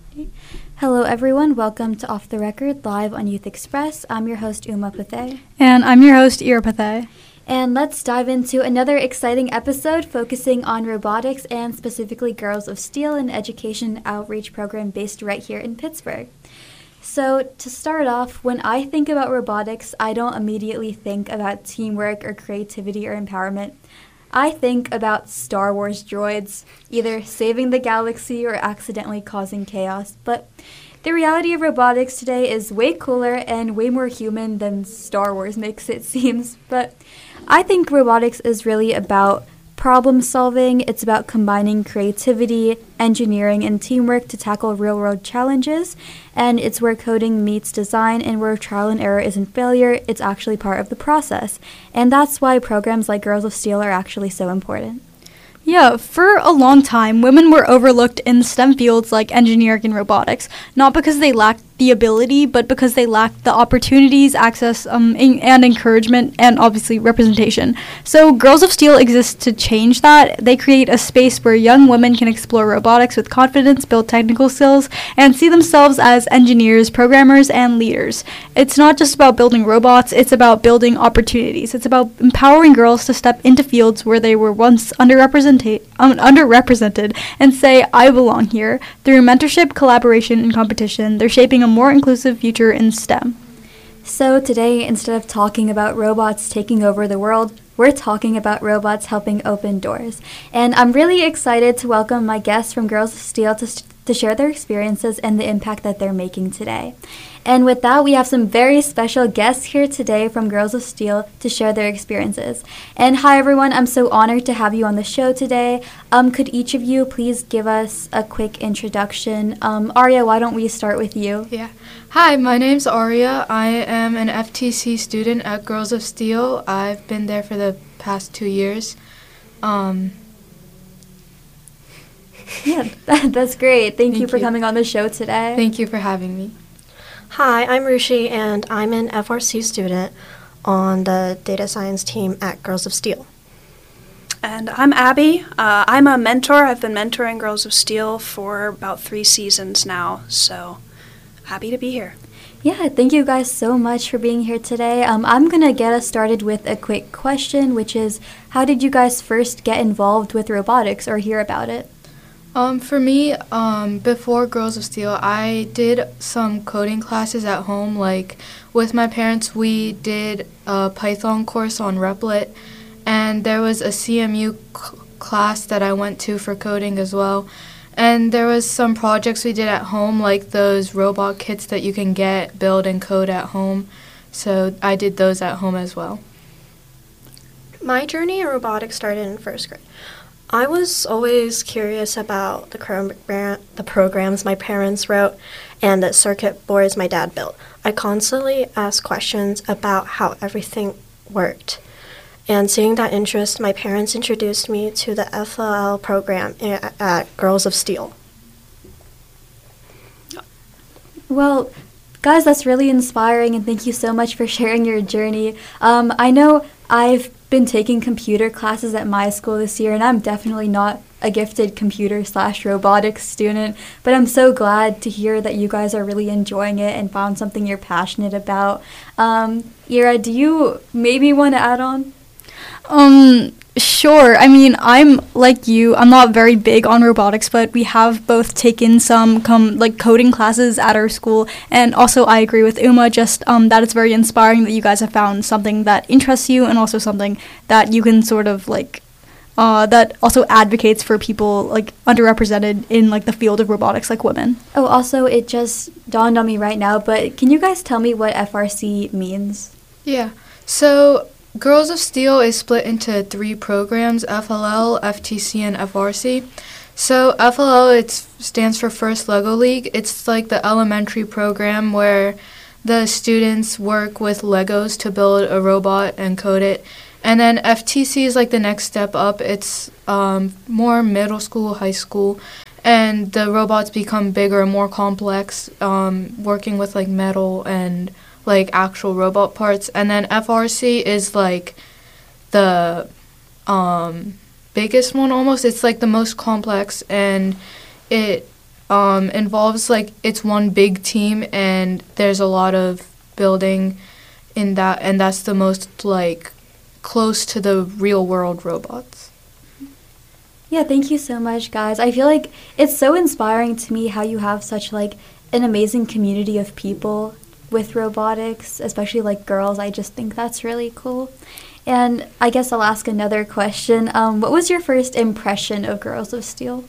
Hello, everyone. Welcome to Off the Record, live on Youth Express. I'm your host, Uma Pathe. And I'm your host, Ira Pathe. And let's dive into another exciting episode focusing on robotics and specifically Girls of Steel, an education outreach program based right here in Pittsburgh. So to start off, when I think about robotics, I don't immediately think about teamwork or creativity or empowerment. I think about Star Wars droids, either saving the galaxy or accidentally causing chaos. But the reality of robotics today is way cooler and way more human than Star Wars makes it seem. But I think robotics is really about problem solving. It's about combining creativity, engineering, and teamwork to tackle real-world challenges. And it's where coding meets design and where trial and error isn't failure, it's actually part of the process. And that's why programs like Girls of Steel are actually so important. Yeah, for a long time, women were overlooked in STEM fields like engineering and robotics, not because they lacked the ability, but because they lacked the opportunities, access, and encouragement, and obviously representation. So Girls of Steel exists to change that. They create a space where young women can explore robotics with confidence, build technical skills, and see themselves as engineers, programmers, and leaders. It's not just about building robots, it's about building opportunities. It's about empowering girls to step into fields where they were once underrepresented and say, I belong here. Through mentorship, collaboration, and competition, they're shaping a more inclusive future in STEM. So today, instead of talking about robots taking over the world, we're talking about robots helping open doors. And I'm really excited to welcome my guests from Girls of Steel to share their experiences and the impact that they're making today. And with that, we have some very special guests here today from Girls of Steel to share their experiences. And hi, everyone. I'm so honored to have you on the show today. Could each of you please give us a quick introduction? Arya, why don't we start with you? Yeah. Hi, my name's Arya. I am an FTC student at Girls of Steel. I've been there for the past 2 years. Yeah, that's great. Thank you for coming on the show today. Thank you for having me. Hi, I'm Rushi, and I'm an FRC student on the data science team at Girls of Steel. And I'm Abby. I'm a mentor. I've been mentoring Girls of Steel for about 3 seasons now, so happy to be here. Yeah, thank you guys so much for being here today. I'm going to get us started with a quick question, which is, how did you guys first get involved with robotics or hear about it? For me, before Girls of Steel, I did some coding classes at home. Like, with my parents, we did a Python course on Replit, and there was a CMU class that I went to for coding as well. And there was some projects we did at home, like those robot kits that you can get, build, and code at home. So I did those at home as well. My journey in robotics started in first grade. I was always curious about the programs my parents wrote and the circuit boards my dad built. I constantly asked questions about how everything worked. And seeing that interest, my parents introduced me to the FLL program at Girls of Steel. Well, guys, that's really inspiring, and thank you so much for sharing your journey. I know I've been taking computer classes at my school this year, and I'm definitely not a gifted computer/robotics student, but I'm so glad to hear that you guys are really enjoying it and found something you're passionate about. Ira, do you maybe want to add on? Sure. I mean, I'm like you. I'm not very big on robotics, but we have both taken some coding classes at our school. And also, I agree with Uma, just that it's very inspiring that you guys have found something that interests you and also something that you can sort of that also advocates for people underrepresented in the field of robotics, like women. Oh, also, it just dawned on me right now, but can you guys tell me what FRC means? Yeah. So Girls of Steel is split into 3 programs, FLL, FTC, and FRC. So FLL, it stands for First Lego League. It's like the elementary program where the students work with Legos to build a robot and code it. And then FTC is like the next step up. It's more middle school, high school, and the robots become bigger and more complex, working with metal and actual robot parts. And then FRC is the biggest one almost. It's the most complex, and it involves like it's one big team and there's a lot of building in that, and that's the most like close to the real world robots. Yeah, thank you so much, guys. I feel like it's so inspiring to me how you have such like an amazing community of people with robotics, especially like girls. I just think that's really cool. And I guess I'll ask another question. What was your first impression of Girls of Steel?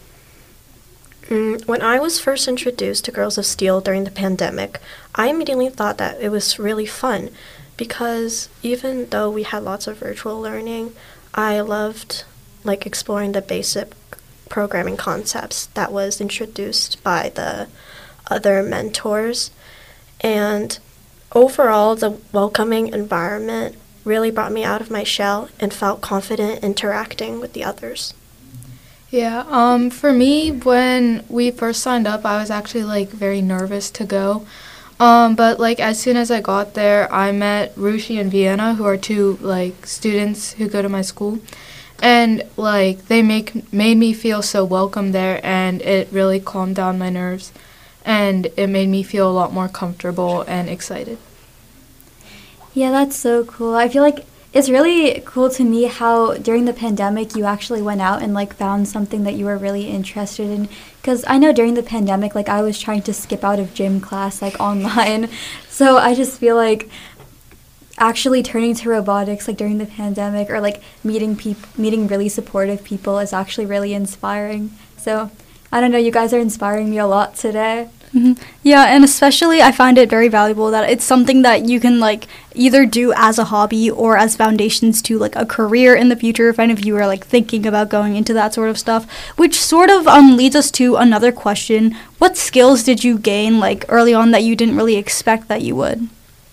When I was first introduced to Girls of Steel during the pandemic, I immediately thought that it was really fun because even though we had lots of virtual learning, I loved like exploring the basic programming concepts that was introduced by the other mentors. And overall, the welcoming environment really brought me out of my shell and felt confident interacting with the others. Yeah, for me, when we first signed up, I was actually like very nervous to go. But like as soon as I got there, I met Rushi and Vienna, who are two like students who go to my school. And like they made me feel so welcome there, and it really calmed down my nerves. And it made me feel a lot more comfortable and excited. Yeah, that's so cool. I feel like it's really cool to me how during the pandemic you actually went out and like found something that you were really interested in. Because I know during the pandemic, like I was trying to skip out of gym class like online. So I just feel like actually turning to robotics like during the pandemic or like meeting really supportive people is actually really inspiring. So I don't know, you guys are inspiring me a lot today. Mm-hmm. Yeah, and especially I find it very valuable that it's something that you can like either do as a hobby or as foundations to like a career in the future if any of you are like thinking about going into that sort of stuff, which sort of leads us to another question. What skills did you gain like early on that you didn't really expect that you would?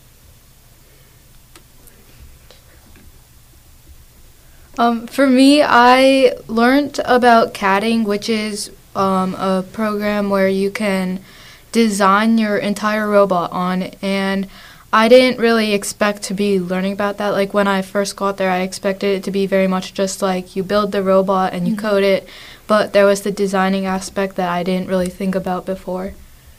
For me, I learned about CADing, which is a program where you can design your entire robot on, and I didn't really expect to be learning about that. Like when I first got there, I expected it to be very much just like you build the robot and you code it, but there was the designing aspect that I didn't really think about before.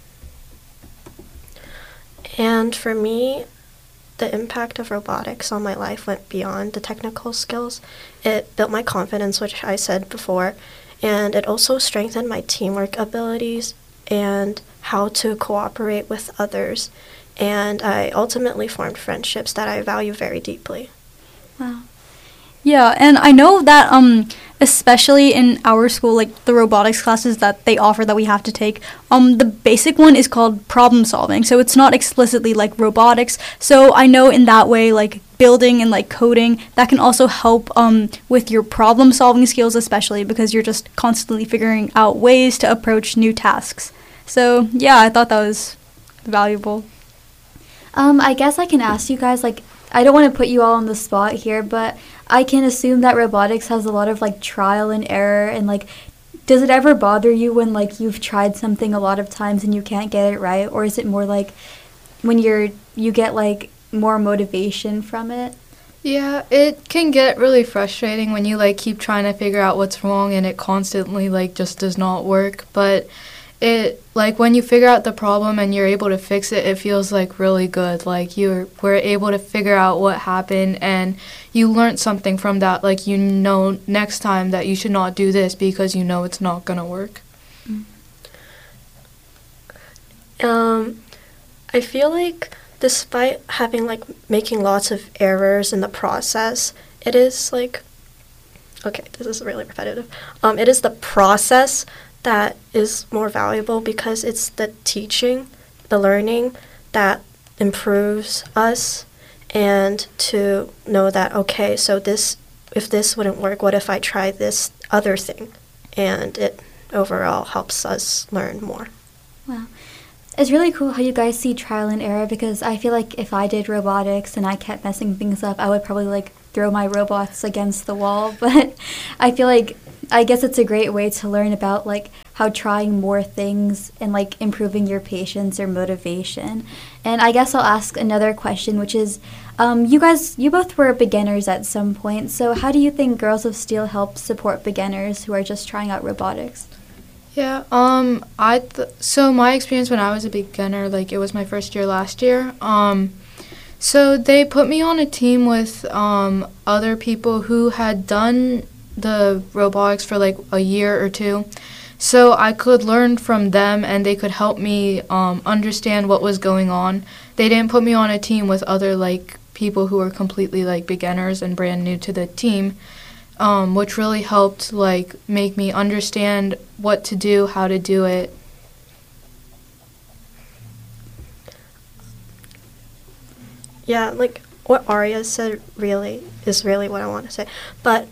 And for me, the impact of robotics on my life went beyond the technical skills. It built my confidence, which I said before, and it also strengthened my teamwork abilities and how to cooperate with others. And I ultimately formed friendships that I value very deeply. Wow. Yeah, and I know that especially in our school, like the robotics classes that they offer that we have to take, the basic one is called problem solving. So it's not explicitly like robotics. So I know in that way, like building and like coding, that can also help with your problem solving skills, especially because you're just constantly figuring out ways to approach new tasks. So yeah, I thought that was valuable. I guess I can ask you guys, like, I don't want to put you all on the spot here, but I can assume that robotics has a lot of like trial and error, and like does it ever bother you when like you've tried something a lot of times and you can't get it right, or is it more like when you get like more motivation from it? Yeah, it can get really frustrating when you like keep trying to figure out what's wrong and it constantly like just does not work, but it like when you figure out the problem and you're able to fix it, it feels like really good. Like we're able to figure out what happened and you learned something from that. Like you know next time that you should not do this because you know it's not gonna work. I feel like despite having like making lots of errors in the process, it is like, okay, this is really repetitive. It is the process that is more valuable because it's the teaching, the learning that improves us, and to know that, okay, so if this wouldn't work, what if I try this other thing? And it overall helps us learn more. Wow. It's really cool how you guys see trial and error, because I feel like if I did robotics and I kept messing things up, I would probably like throw my robots against the wall. But I guess it's a great way to learn about like how trying more things and like improving your patience or motivation. And I guess I'll ask another question, which is, you both were beginners at some point. So how do you think Girls of Steel helps support beginners who are just trying out robotics? Yeah, so my experience when I was a beginner, like it was my first year last year. So they put me on a team with other people who had done the robotics for like a year or two. So I could learn from them and they could help me understand what was going on. They didn't put me on a team with other like people who were completely like beginners and brand new to the team, which really helped like make me understand what to do, how to do it. Yeah, like what Arya said is really what I want to say. But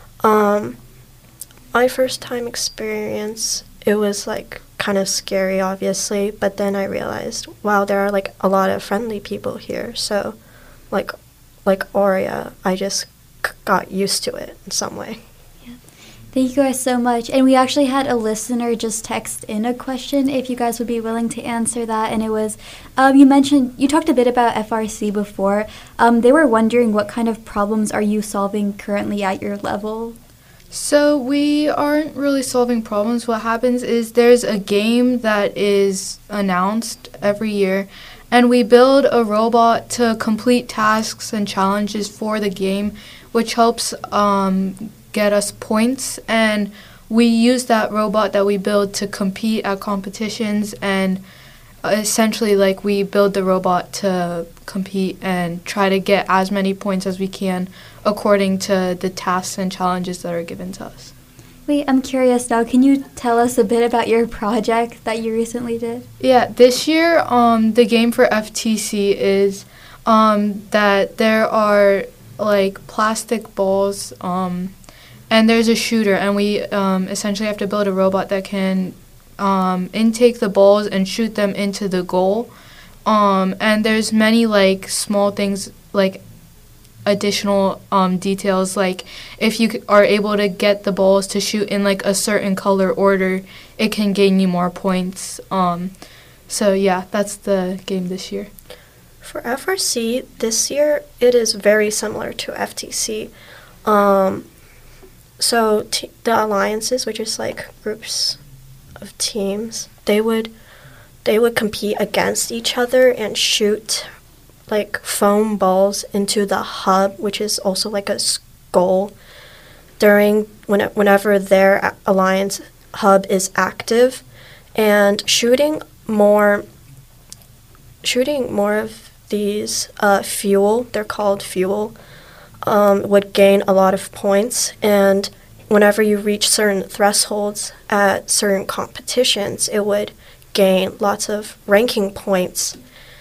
my first time experience, it was like kind of scary, obviously, but then I realized, wow, there are like a lot of friendly people here. So like Arya, I just got used to it in some way. Thank you guys so much. And we actually had a listener just text in a question, if you guys would be willing to answer that. And it was, you talked a bit about FRC before. They were wondering what kind of problems are you solving currently at your level? So we aren't really solving problems. What happens is there's a game that is announced every year, and we build a robot to complete tasks and challenges for the game, which helps get us points, and we use that robot that we build to compete at competitions, and essentially like we build the robot to compete and try to get as many points as we can according to the tasks and challenges that are given to us. Wait, I'm curious now. Can you tell us a bit about your project that you recently did? Yeah, this year the game for FTC is that there are like plastic balls and there's a shooter, and we essentially have to build a robot that can intake the balls and shoot them into the goal. And there's many like small things, like additional details, like if you are able to get the balls to shoot in like a certain color order, it can gain you more points. So yeah, that's the game this year. For FRC this year, it is very similar to FTC. So the alliances, which is like groups of teams, they would compete against each other and shoot like foam balls into the hub, which is also like a goal, whenever their alliance hub is active, and shooting more of these fuel, they're called fuel, would gain a lot of points. And whenever you reach certain thresholds at certain competitions, it would gain lots of ranking points,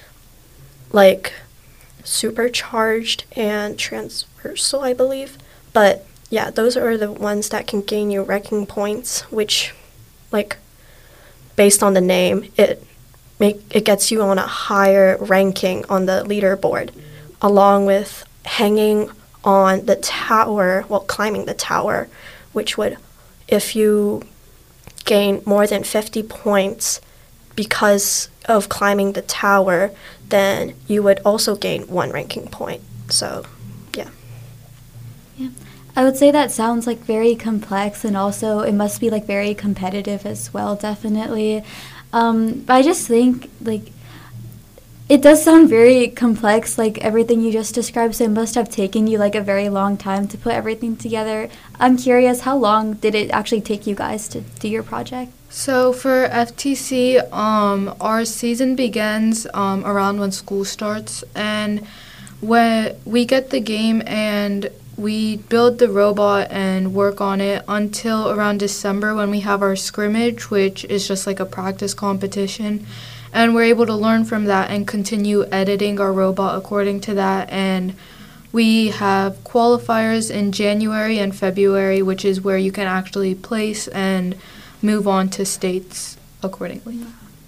like supercharged and transversal, I believe. But yeah, those are the ones that can gain you ranking points, which, like, based on the name, it gets you on a higher ranking on the leaderboard, along with hanging on the tower, climbing the tower, which would, if you gain more than 50 points because of climbing the tower, then you would also gain 1 ranking point. So, yeah. Yeah. I would say that sounds like very complex, and also it must be like very competitive as well, definitely. But I just think like it does sound very complex, like everything you just described, so it must have taken you like a very long time to put everything together. I'm curious, how long did it actually take you guys to do your project? So for FTC, our season begins around when school starts, and when we get the game and we build the robot and work on it until around December, when we have our scrimmage, which is just like a practice competition. And we're able to learn from that and continue editing our robot according to that. And we have qualifiers in January and February, which is where you can actually place and move on to states accordingly.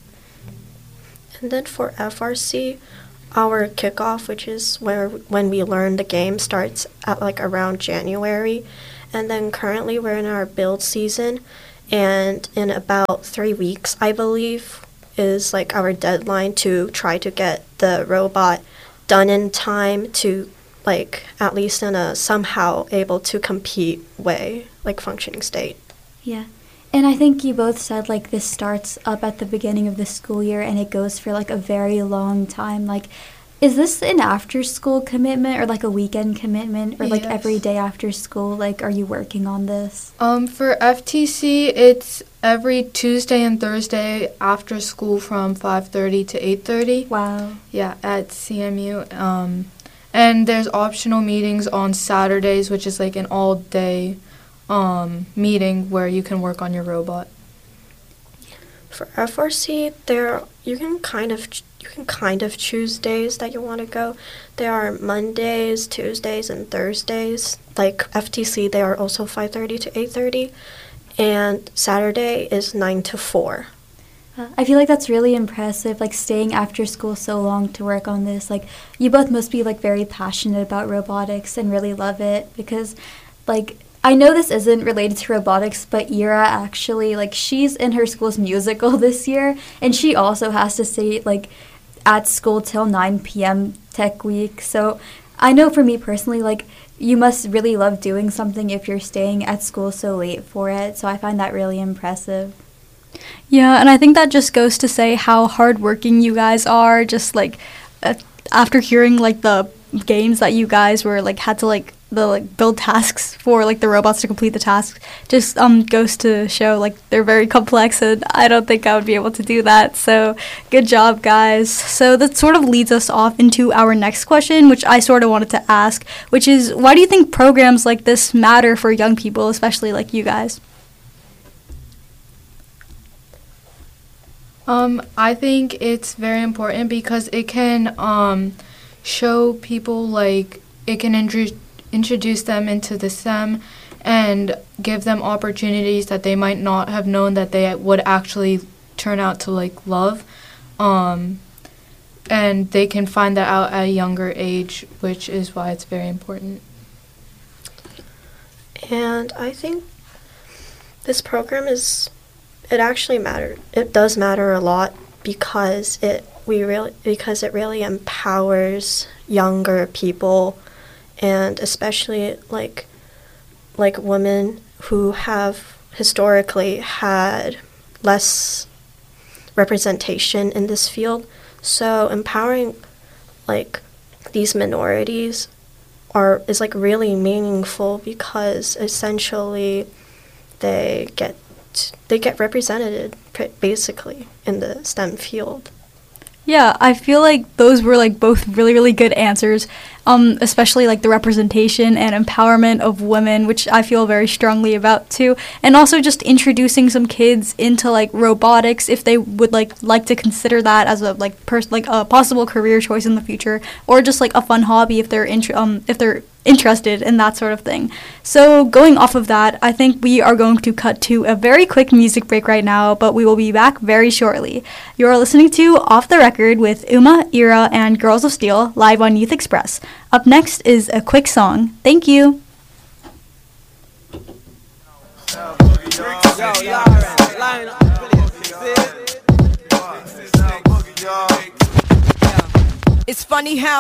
And then for FRC, our kickoff, which is when we learn the game, starts at like around January. And then currently we're in our build season, and in about 3 weeks, I believe, is like our deadline to try to get the robot done in time to like at least in a somehow able to compete way, like functioning state. Yeah. And I think you both said, like, this starts up at the beginning of the school year and it goes for, like, a very long time. Like, is this an after-school commitment or, like, a weekend commitment or, like, Yes. every day after school? Like, are you working on this? For FTC, it's every Tuesday and Thursday after school from 5:30 to 8:30. Wow. Yeah, at CMU. And there's optional meetings on Saturdays, which is like an all-day meeting where you can work on your robot. For FRC, you can kind of choose days that you want to go. There are Mondays, Tuesdays, and Thursdays. Like FTC, they are also 5:30 to 8:30, and Saturday is 9 to 4. I feel like that's really impressive, like, staying after school so long to work on this. Like, you both must be, like, very passionate about robotics and really love it because, like, I know this isn't related to robotics, but Ira actually, like, she's in her school's musical this year, and she also has to stay, like, at school till 9 p.m. tech week. So I know for me personally, like, you must really love doing something if you're staying at school so late for it. So I find that really impressive. Yeah, and I think that just goes to say how hardworking you guys are. Just like after hearing like the games that you guys were like had to like build tasks for like the robots to complete the tasks, just goes to show like they're very complex, and I don't think I would be able to do that. So good job, guys. So that sort of leads us off into our next question, which I sort of wanted to ask, which is why do you think programs like this matter for young people, especially like you guys? I think it's very important because it can show people, like, it can introduce them into the STEM and give them opportunities that they might not have known that they would actually turn out to, like, love. And they can find that out at a younger age, which is why it's very important. And I think this program it actually matters. It does matter a lot because it really empowers younger people, and especially like women who have historically had less representation in this field. So empowering like these minorities is like really meaningful because essentially they get represented basically in the STEM field. Yeah, I feel like those were like both really, really good answers, especially like the representation and empowerment of women, which I feel very strongly about too, and also just introducing some kids into like robotics if they would like to consider that as a a possible career choice in the future, or just like a fun hobby if they're interested in that sort of thing. So going off of that, I think we are going to cut to a very quick music break right now, but we will be back very shortly. You're listening to Off the Record with Uma, Ira, and Girls of Steel live on Youth Express. Up next is a quick song. Thank you. It's funny how